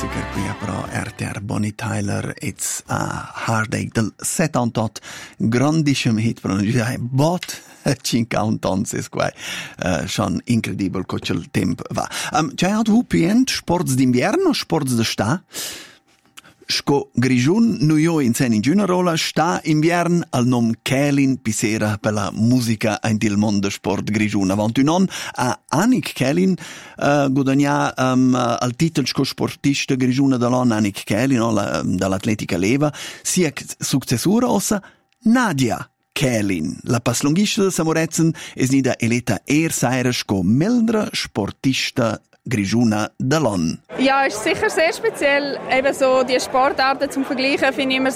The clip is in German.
classiker qui però RTR Bonnie Tyler It's a Heartache del 78 grandissimo hit però bot 50 anni è qua schon incredibile che il tempo va. C'è altro più sports d'inverno, sports d'estate? Sco grigiun nu io in sen in generola sta invern al nom Kelin Pisera per la musica in il mondo sport grigiun. Avant un an a Annick Kelin guadagna al titolo sco sportista grigiuna dall'anno Annick Kelin dall'Atletica Leva sia successura ossa Nadia Kelin. La paslongista de Samoretzen es nida eleta saira sco meldra sportista Grigiuna dall'on. Ja, ist sicher sehr speziell. Eben so die Sportarten zum Vergleichen finde ich immer